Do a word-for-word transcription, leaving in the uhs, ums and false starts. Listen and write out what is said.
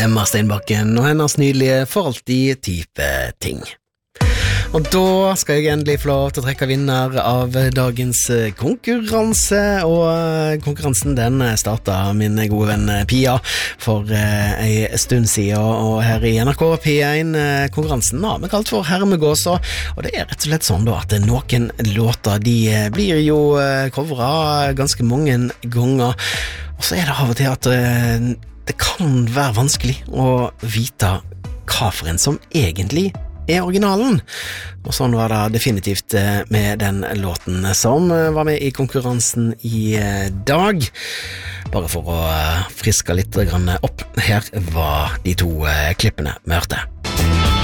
Emma Steinbakken og hennes nydelige For alltid type ting. Og da skal jeg endelig få lov til å trekke vinner av dagens konkurranse, og konkurransen den startet min gode venn Pia for eh, en stund siden, og her i N R K P én konkurransen har vi kalt for Hermegås, og det er rett og slett sånn da at noen låter de blir jo coveret ganske mange ganger, og så er det av og til at eh, det kan være vanskelig å vite hva for en som egentlig er originalen. Og sånn var det definitivt med den låten som var med i konkurransen i dag. Bare for å friske litt opp, her var de to klippene vi hørte.